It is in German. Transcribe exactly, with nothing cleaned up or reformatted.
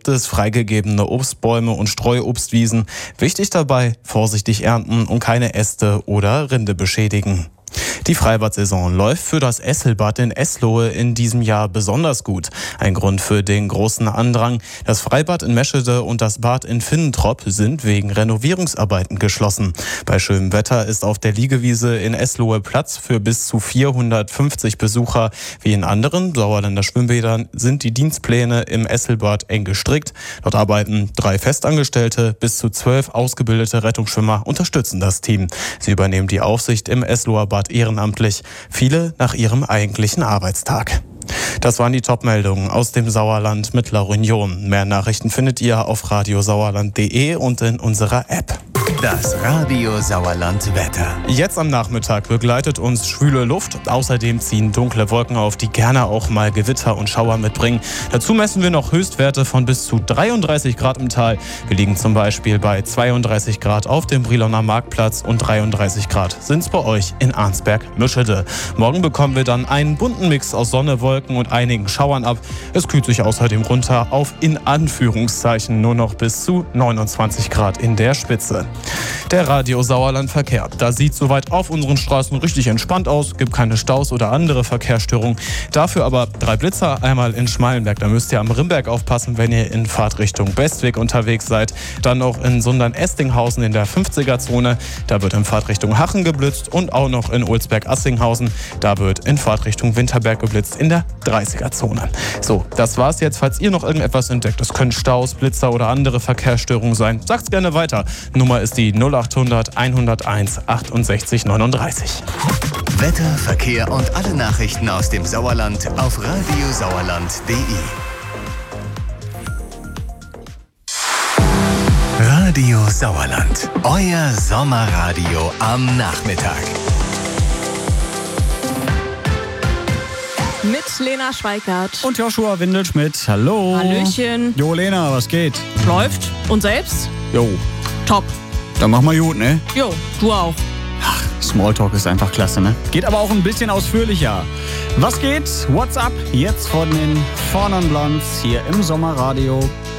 gibt es freigegebene Obstbäume und Streuobstwiesen. Wichtig dabei, vorsichtig ernten und keine Äste oder Rinde beschädigen. Die Freibad-Saison läuft für das Esselbad in Eslohe in diesem Jahr besonders gut. Ein Grund für den großen Andrang: Das Freibad in Meschede und das Bad in Finnentrop sind wegen Renovierungsarbeiten geschlossen. Bei schönem Wetter ist auf der Liegewiese in Eslohe Platz für bis zu vierhundertfünfzig Besucher. Wie in anderen Sauerländer Schwimmbädern sind die Dienstpläne im Esselbad eng gestrickt. Dort arbeiten drei Festangestellte, bis zu zwölf ausgebildete Rettungsschwimmer unterstützen das Team. Sie übernehmen die Aufsicht im Esloher Bad ehrenamtlich, viele nach ihrem eigentlichen Arbeitstag. Das waren die Top-Meldungen aus dem Sauerland mit La Réunion. Mehr Nachrichten findet ihr auf radiosauerland punkt de und in unserer App. Das Radio Sauerland Wetter. Jetzt am Nachmittag begleitet uns schwüle Luft. Außerdem ziehen dunkle Wolken auf, die gerne auch mal Gewitter und Schauer mitbringen. Dazu messen wir noch Höchstwerte von bis zu dreiunddreißig Grad im Tal. Wir liegen zum Beispiel bei zweiunddreißig Grad auf dem Brilonner Marktplatz und dreiunddreißig Grad sind es bei euch in Arnsberg-Mischede. Morgen bekommen wir dann einen bunten Mix aus Sonne, Wolken und einigen Schauern ab. Es kühlt sich außerdem runter auf in Anführungszeichen nur noch bis zu neunundzwanzig Grad in der Spitze. Der Radio Sauerland Verkehr. Da sieht soweit auf unseren Straßen richtig entspannt aus, gibt keine Staus oder andere Verkehrsstörungen. Dafür aber drei Blitzer, einmal in Schmalenberg. Da müsst ihr am Rimberg aufpassen, wenn ihr in Fahrtrichtung Bestweg unterwegs seid. Dann noch in Sundern-Estinghausen in der fünfziger-Zone. Da wird in Fahrtrichtung Hachen geblitzt und auch noch in Olsberg-Assinghausen. Da wird in Fahrtrichtung Winterberg geblitzt in der dreißiger-Zone. So, das war's jetzt. Falls ihr noch irgendetwas entdeckt, das können Staus, Blitzer oder andere Verkehrsstörungen sein, sagt's gerne weiter. Nummer ist die null achthundert einhunderteins achtundsechzig neununddreißig. Wetter, Verkehr und alle Nachrichten aus dem Sauerland auf radiosauerland punkt de. Radio Sauerland, euer Sommerradio am Nachmittag. Mit Lena Schweikart. Und Joshua Windelschmidt. Hallo. Hallöchen. Jo, Lena, was geht? Läuft. Und selbst? Jo. Top. Dann mach mal gut, ne? Jo, du auch. Ach, Smalltalk ist einfach klasse, ne? Geht aber auch ein bisschen ausführlicher. Was geht? What's up? Jetzt von den Vornern Blondes hier im Sommerradio.